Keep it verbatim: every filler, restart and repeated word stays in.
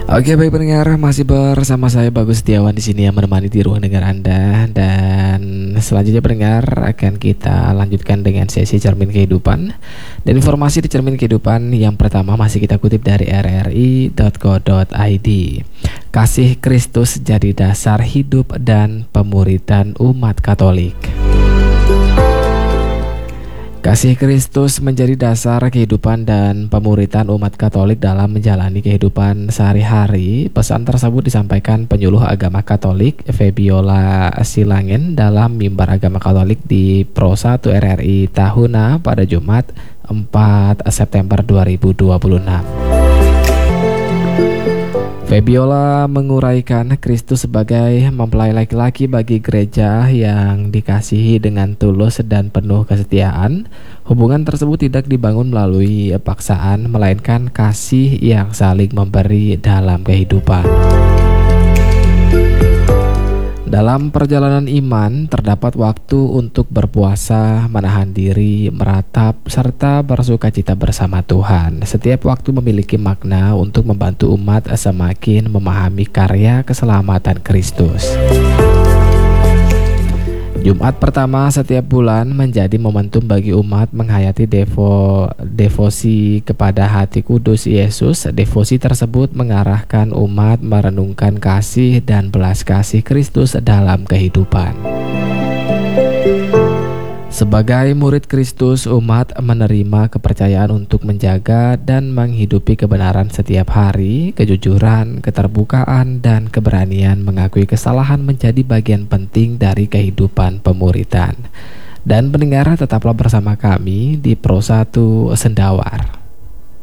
Oke, baik pendengar, masih bersama saya Bagus Setiawan di sini yang menemani di ruang dengar Anda. Dan selanjutnya pendengar akan kita lanjutkan dengan sesi cermin kehidupan. Dan informasi di cermin kehidupan yang pertama masih kita kutip dari r r i titik co titik i d. Kasih Kristus jadi dasar hidup dan pemuridan umat Katolik. Kasih Kristus menjadi dasar kehidupan dan pemuridan umat Katolik dalam menjalani kehidupan sehari-hari. Pesan tersebut disampaikan penyuluh agama Katolik Febiola Silangen dalam mimbar agama Katolik di Pro satu R R I Tahuna pada Jumat empat September dua ribu dua puluh enam. Febiola menguraikan Kristus sebagai mempelai laki-laki bagi gereja yang dikasihi dengan tulus dan penuh kesetiaan. Hubungan tersebut tidak dibangun melalui paksaan, melainkan kasih yang saling memberi dalam kehidupan. Dalam perjalanan iman, terdapat waktu untuk berpuasa, menahan diri, meratap, serta bersukacita bersama Tuhan. Setiap waktu memiliki makna untuk membantu umat semakin memahami karya keselamatan Kristus. Jumat pertama setiap bulan menjadi momentum bagi umat menghayati devo, devosi kepada hati kudus Yesus. Devosi tersebut mengarahkan umat merenungkan kasih dan belas kasih Kristus dalam kehidupan. Sebagai murid Kristus, umat menerima kepercayaan untuk menjaga dan menghidupi kebenaran setiap hari. Kejujuran, keterbukaan, dan keberanian mengakui kesalahan menjadi bagian penting dari kehidupan pemuridan. Dan pendengar, tetaplah bersama kami di Pro satu Sendawar.